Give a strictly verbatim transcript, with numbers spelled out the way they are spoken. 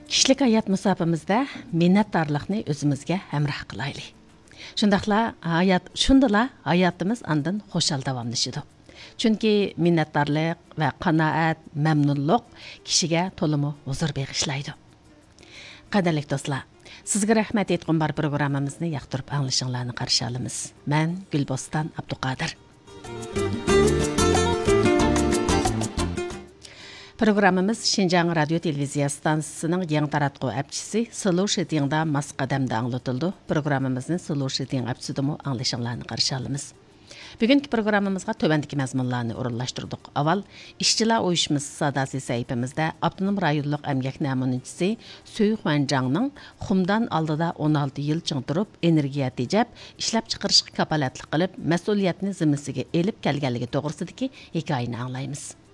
Kişilik hayat musafimizda minnatdorlikni o'zimizga hamroh qilaylik. Shundaqla hayot shundala hayotimiz andan xo'shal davomlashadi. Chunki minnatdorlik va qanoat, mamnunlik kishiga to'liq huzur bag'ishlaydi. Qadrli do'stlar, sizga rahmat aytgan bar programmamizni yoqtirib anglashinglarni qarshi olamiz. Men Gulboston Abduqodir. Programmamiz Şinjan Radio Televiziya stansiyasining yangi taratquv apchisi Sulu Shitingda mas qadamda anglatildi. Programmamizni Sulu Shiting apchisidami anglashinglarni qarshi olamiz. Bugungi programmamizga tövəndiki məzmunlarını o'rinlashtirdik. Avval ishchilar uyushmasi sadasi sahifamizda Abdunum rayonluq əmgək namunachisi Suy Xuanjangning Xumdan oldida o'n olti yil ching turib, energiya tejab, ishlab chiqarishga kapolatlik qilib, mas'uliyatni zimmasiga elib kelganligi to'g'risidagi hikoyani anglaymiz.